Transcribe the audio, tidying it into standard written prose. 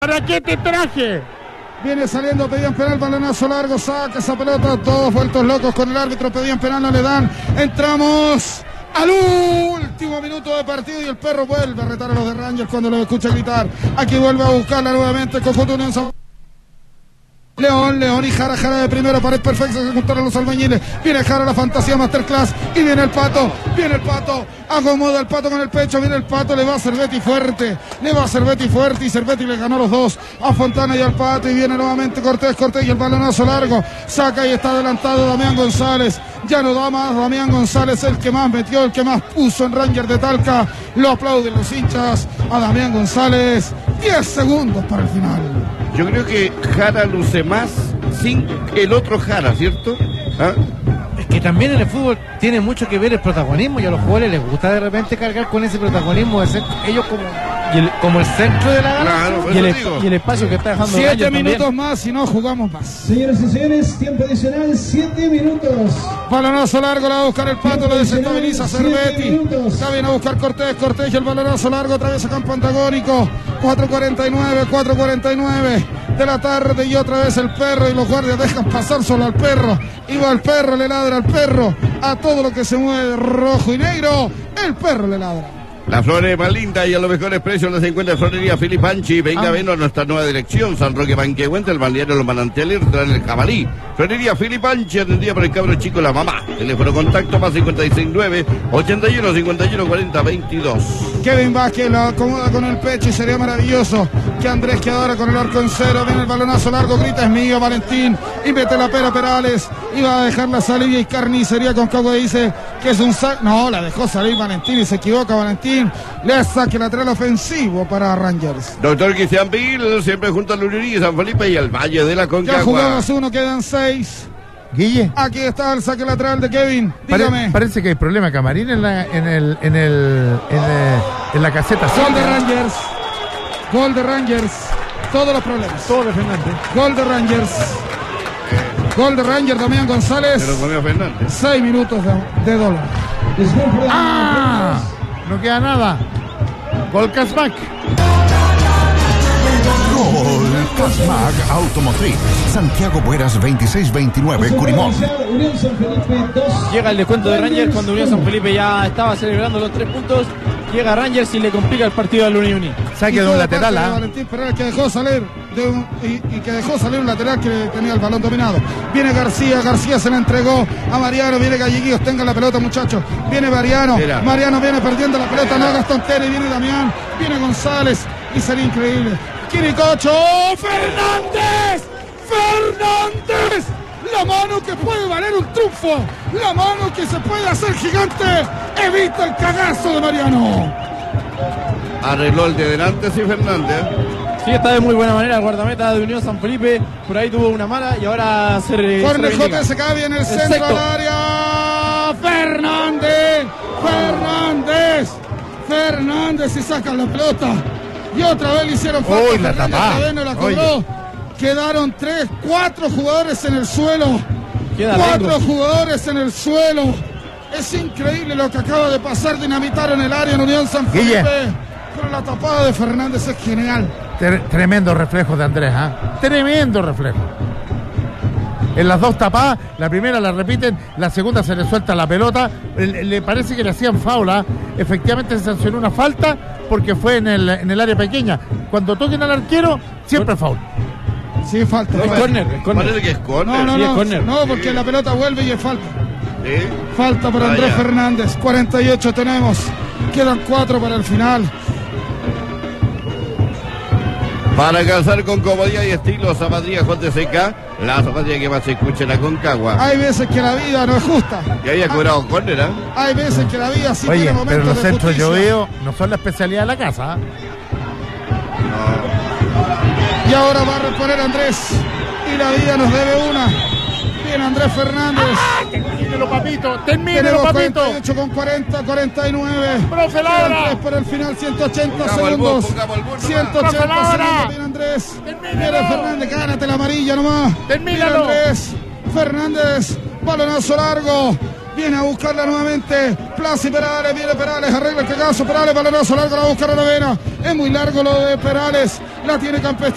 ¿Para qué te traje? Viene saliendo, pedían penal, balonazo largo, saca esa pelota, todos vueltos locos con el árbitro, pedían penal, no le dan. Entramos al último minuto de partido y el perro vuelve a retar a los de Rangers cuando lo escucha gritar. Aquí vuelve a buscarla nuevamente el conjunto Unión San León y Jara de primero, pared perfecta, se juntaron los albañiles. Viene Jara, la fantasía masterclass, y viene el Pato, acomoda el Pato con el pecho, viene el Pato, le va a Cervetti fuerte, y Cervetti le ganó los dos a Fontana y al Pato, y viene nuevamente Cortés y el balonazo largo, saca y está adelantado Damián González, ya no da más Damián González, el que más metió, el que más puso en Rangers de Talca, lo aplauden los hinchas a Damián González, 10 segundos para el final. Yo creo que Jara luce más sin el otro Jara, ¿cierto? ¿Ah? Es que también en el fútbol tiene mucho que ver el protagonismo y a los jugadores les gusta de repente cargar con ese protagonismo de ser ellos como el centro de la gana, claro, y el espacio que está dejando 7 minutos también. Más y no jugamos más. Señoras y señores, tiempo adicional, 7 minutos. Balonazo largo, la va a buscar el Pato, lo desestabiliza Cervetti. La viene a buscar Cortés y el balonazo largo otra vez a campo antagónico. 4:49 de la tarde y otra vez el perro y los guardias dejan pasar solo al perro. Iba el perro, le ladra al perro a todo lo que se mueve rojo y negro. El perro le ladra. Las flores más lindas y a los mejores precios las encuentra en Florería Filipanchi. Venga a vernos a nuestra nueva dirección, San Roque Banquehuente, el balneario Los Manantiales, en el Jabalí. Florería Filipanchi, atendida por el cabro chico la mamá. Teléfono contacto más 569-81-51-40-22. Kevin Vázquez lo acomoda con el pecho y sería maravilloso que Andrés Quedadora con el arco en cero. Viene el balonazo largo, grita es mío Valentín y mete la pera Perales. Iba a dejarla salir y Carnicería con Cagua dice que es un saque. No, la dejó salir Valentín y se equivoca Valentín. Le saque lateral ofensivo para Rangers. Doctor Cristian Bill, siempre junto a la Lunería, San Felipe y al Valle de la Concagua. Ya jugamos uno, quedan 6. Guille. Aquí está el saque lateral de Kevin. Dígame. Parece que hay problema camarín en la caseta. Gol de Rangers. Todos los problemas. Todo de Fernández. Gol de Rangers, Damián González. Pero comió Fernández. 6 minutos de dólar. No queda nada. Gol Casmac. Gol Casmac Automotriz. Santiago Bueras 2629, Curimón. Llega el descuento de Rangers cuando Unión San Felipe ya estaba celebrando los 3 puntos. Llega Rangers y le complica el partido al Unión. Saque de un lateral, Valentín Perales que dejó salir que dejó salir un lateral que tenía el balón dominado. Viene García se la entregó a Mariano, viene Galleguillos, tenga la pelota muchachos. Viene Mariano viene perdiendo la pelota, no hagas tontería, viene Damián, viene González y sería increíble. Quiricocho, Fernández, la mano que puede valer un triunfo, la mano que se puede hacer gigante, evita el cagazo de Mariano. Arregló el de delante, sí, Fernández. Sí, está de muy buena manera el guardameta de Unión San Felipe, por ahí tuvo una mala y ahora se Corre JSK, viene el centro al área, Fernández y saca la pelota. Y otra vez le hicieron falta. Fernández no la cobró. Quedaron 4 jugadores en el suelo. 4 jugadores en el suelo. Es increíble lo que acaba de pasar. Dinamitaron el área en Unión San Felipe. Pero la tapada de Fernández es genial. Tremendo reflejo de Andrés, tremendo reflejo. En las 2 tapadas, la primera la repiten, la segunda se le suelta la pelota, le parece que le hacían faula, efectivamente se sancionó una falta porque fue en el área pequeña. Cuando toquen al arquero, siempre faul. Sí, falta. Es córner. Parece que es córner. No, porque la pelota vuelve y es falta. ¿Sí? Falta para Andrés Fernández. 48 tenemos. Quedan 4 para el final. Para calzar con comodidad y estilo, zapatillas JSK, la zapatilla que más se escucha en la Concagua. Hay veces que la vida no es justa. Y había cobrado córner, Hay veces que la vida sí tiene momentos de pero los centros justicia. lloveo no son la especialidad de la casa. Y ahora va a reponer Andrés. Y la vida nos debe una. Viene Andrés Fernández. Termínelo, papito. Termínelo, Tenemos papito. 48 con 40, 49. Profe Laura. Por el final, 180 Pongamos segundos. el bus, 180 Laura. segundos. Viene Andrés. Termínelo. Viene Fernández. Gánate la amarilla nomás. Termínalo. Viene Andrés Fernández. Balonazo largo. Viene a buscarla nuevamente. Plaza y Perales. Viene Perales. Arregla el cagazo. Perales. Balonazo largo. La busca Novena. Es muy largo lo de Perales. La tiene Campestre.